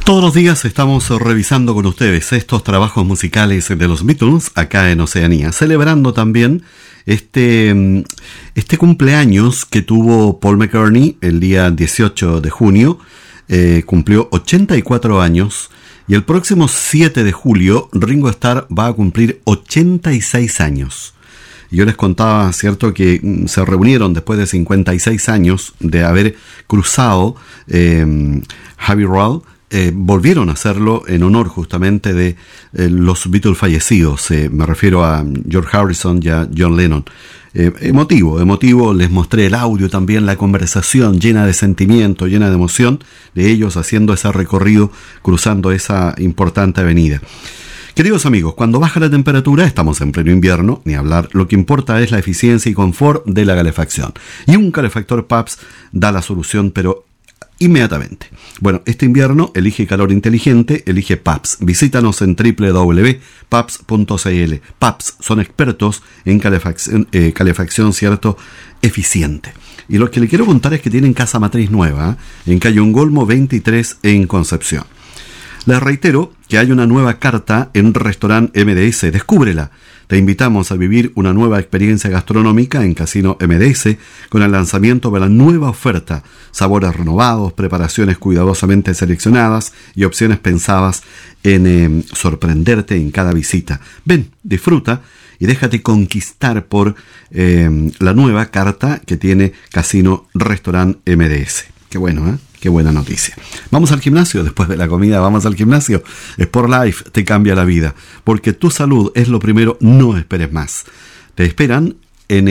Todos los días estamos revisando con ustedes estos trabajos musicales de los Beatles acá en Oceanía, celebrando también este cumpleaños que tuvo Paul McCartney el día 18 de junio. Cumplió 84 años y el próximo 7 de julio Ringo Starr va a cumplir 86 años. Yo les contaba, ¿cierto?, que se reunieron después de 56 años de haber cruzado Abbey Road. Volvieron a hacerlo en honor justamente de los Beatles fallecidos. Me refiero a George Harrison y a John Lennon. Emotivo, les mostré el audio también, la conversación llena de sentimiento, llena de emoción de ellos haciendo ese recorrido, cruzando esa importante avenida. Queridos amigos, cuando baja la temperatura, estamos en pleno invierno, ni hablar, lo que importa es la eficiencia y confort de la calefacción. Y un calefactor Pabst da la solución, pero inmediatamente. Bueno, este invierno elige calor inteligente, elige Pabst. Visítanos en www.pabst.cl. Pabst son expertos en calefacción, ¿cierto?, eficiente. Y lo que le quiero contar es que tienen casa matriz nueva, en calle Ongolmo 23 en Concepción. Les reitero que hay una nueva carta en Restaurante MDS. Descúbrela. Te invitamos a vivir una nueva experiencia gastronómica en Casino MDS con el lanzamiento de la nueva oferta. Sabores renovados, preparaciones cuidadosamente seleccionadas y opciones pensadas en sorprenderte en cada visita. Ven, disfruta y déjate conquistar por la nueva carta que tiene Casino Restaurante MDS. Qué bueno, ¿eh? Qué buena noticia. Vamos al gimnasio, después de la comida vamos al gimnasio. Sportlife te cambia la vida, porque tu salud es lo primero, no esperes más. Te esperan en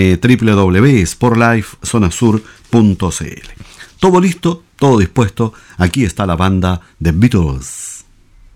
www.sportlifezonasur.cl. Todo listo, todo dispuesto, aquí está la banda de Beatles.